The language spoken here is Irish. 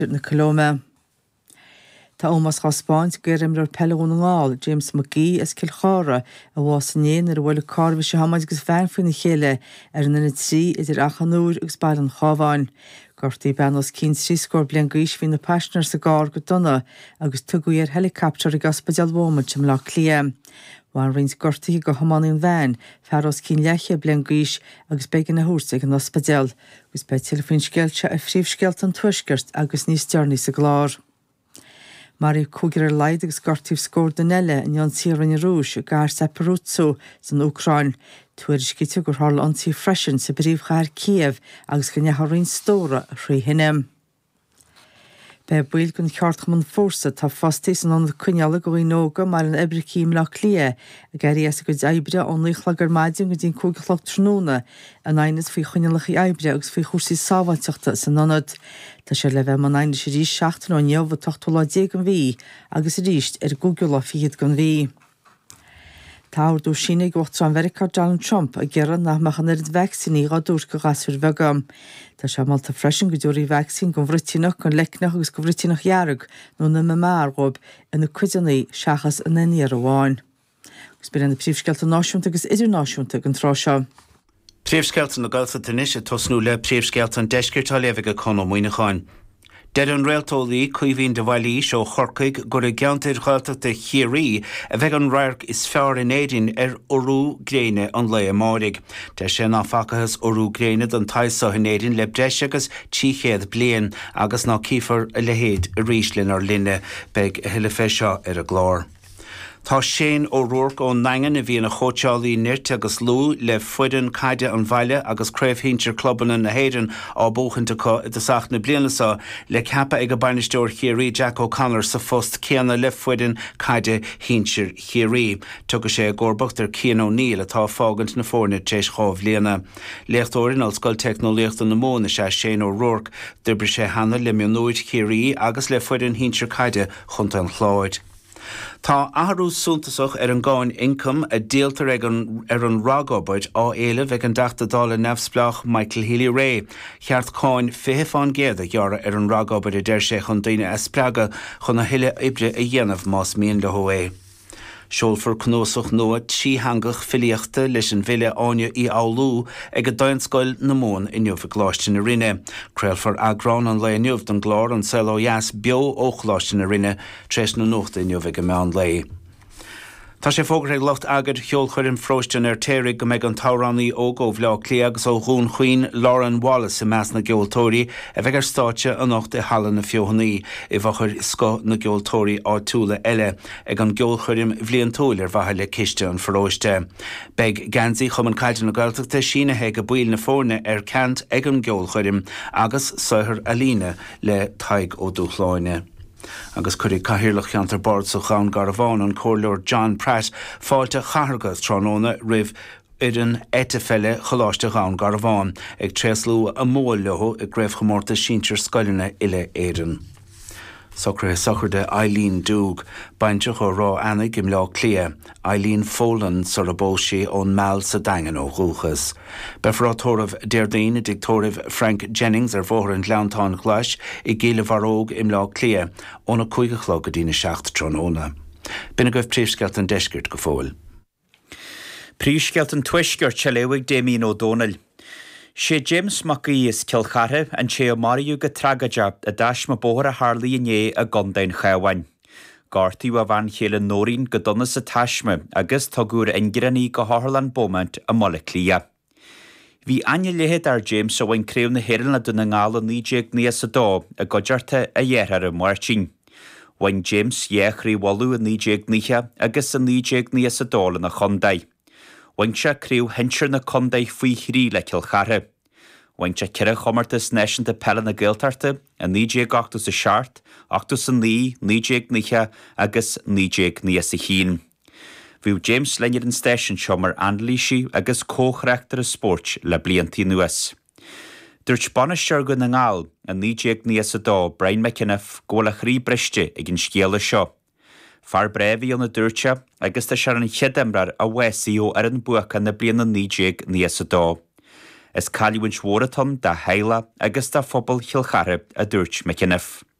na Coloma. Tá ómas chaspáint geirim ar peún ngáil, James McGee is Kilchara a bhásanéin ar bhfuil carfa se hamaid gus fearn na chéile ar na trí idir achanúr agus bail an chábháin. Gortaí benos cín tríscór blian gais hí na passionar sa gár go donna agus tugaí ar helicopter i gaspadal bhómad sem lá clia. Bhain rins gortaí go hamánaíon bhein, fearros cín leiche blian gais agus began na hús ag an ospadal, agus be tilfinn scialte a phríomhscialt an tuisgart agus níos dearní sa glár. Marí cúgur ar leid agus gortíh scór den eile in an tíran i rúis a gar Zaporozhye san Ucrain. Tuaidir scite gur hála antí freisin sa bríomhchair Kiev agus go neathaíonn stóra a chrí hinnim. Be buil gon cheartchaman fórsa tá fastís an cuineala go nóga mar an ebricím le lia a gairí as go aibre an líchla gur maidium go dtín cúgachlocht tróna an ainas fao chuinealacha aibre agus fao chósaí sáhailteachta san nonad. Tá sé le bheith man aine sé rí 16 an neamh tochtúla 10 an bhí agus ríist ar Google a fiad gan bhí. Táir dú sinna gocht an America Donald Trump a ggéan nach mechan ar vaccíní a dúr go gasfir vegam. Tá sé malta freisin go dúirí vaccín go bhritinach an lecnach agus go bhritinach jarrug nó na margob ina cuidannaí seachas in naníar amháin. Gus be an na príomhscealta náisiúnta agus idirnáisiúnta an trá seo. Príomhscealta na Gailsa Taoise tosnú le príomhscealta an deiscirt a leibh go chun muoineáin. Dead an réaltólaí cuihín de bhailí seo chorcaig gur a geantair chailteachta chiarí a bheith an rairc is fearr in éidirn ar orú gréine an le amhárig. De sé ná facachas orú gréine don taisa in éidirn le breis agus tíchéad blian agus ná cífar a lehéad a ríslinn ar linne beag a hiile fé seo ar a glár. Tá Shane O'Rourke ó Nangan a bhí na chóteálaí nirt agus lú le fuidan caide an bhaile agus craobhhíntir clubban na héireann á bóchanta de saach na blianasa le ceappa ag go bainisteoir chiarí Jack O'Connor sa fust céanna le fuidan caide híntir chiarí. Tugadh sé gcórbachtar Cian O'Neill atá fágant na fórne tééis chábh léana. Léachtóirin al scoil technoliaachta na móna sé Shane O'Rourke d'oibre sé hana le mionúid chiarí agus le fuidan híntir caide chunta an chláid. Tá ahrú súntasach ar an gáin income a díaltar ar an rágóbaid á éileh ag an deachtadála nefsplach Michael Healy Ray. Cheart cáin fiheáin géada geara ar an rágóbaid a deir sé chun daine espraga chun na hiile ibre a dhéanamh más míon le é. Seolfar cnósach nua tí hangach filíochta leis an bhile áine í áulú ag a daintscoil na món in neomh gláiste na rinne. Creilfar agrán an le neomh don glár an sel ó jas bio ó chláiste na rinne tres na nóchta in neomh go meán lei. Tá sé fógra ag locht agad cheolchuirn fróistin ar téirigh go méid an táránaí ógóh le clí agus ó dhún chuoin Lauren Wallace sa meas na geoltóirí a bheith ar státe an nacht i hallan na fiohannaí i bhachar sco na geoltóirí á túla eile ag an geolchuirm bhliaontóil ar bhaithe le ciste an fróiste. Beg gansaí chum an caiidir na Gaeltachta sínathe go buil na fórne ar cant ag an geolchuirm agus soithir a líne le taig ó dúchláine. Agus chuirigh caithfirlach cheantar bord sa chán Garabhán an cóirleoir John Pratt fáilte chathragas tróna ribh idir etafelle choláiste chán Garabhán ag tréaslú a móil leho i gréibh chomórta síntir scoilina ile éireann. Socr de Eileen Dúg, bainte go rá annig im lá clia, Eileen Folan sur a bóisi ón meall sa dagan ó gúchas. Befrátóramh Déirdaoin i dictóramh Frank Jennings ar bhóthar an Gleantáin Ghlais i gcéile bharóg im lá clia óna chuigechló go dtína 7 tróna. Bina goibh príomhscealt an deiscirt go fóil. Príomhscealt an tuiscirt se leabhaigh Damien O'Donnell. Sé James McGee is Kilchartha an sé o Mariú go tragaide a dais ma bóthar a Harlaí inné a gandain chahain. Gartaí wa bhain chéile nóirín go donna sa taisme agus tugúr ingiraní go háthlan bómant a molla clia. Bhí aine lehéad ar James a bhain créimh na héireann le duna ngála níéag níos a dó a godearta a dhéarthar a muirtín. Bhain James dhéachrí walú a níéag níe agus a níéag níos a dóla na chondaid. Waintse críú hintir na condaid faoi chrí le Kilchartha. Waintse cire chomartas neisianta pella na Gaeltarta a níéag 8 sa seart, 8 sa ní, níéag níe agus níéag níos a hín. Bhíú James leir an stéisisin seo mar anlíisi agus cóchreachtar a sport le bliantí nuas. Dúirt banisteir go na ngáil a níéag níos a dó Brian McInniff ggóla chrí briste ag an scéala seo. Far brevi an na dúirte agus tá se an chedemrar a wesaíú ar an bucha na bliana níéag níos a dó. is caiúin swóraton da heile agus da phobal chilcharib a dúirt me cinneh.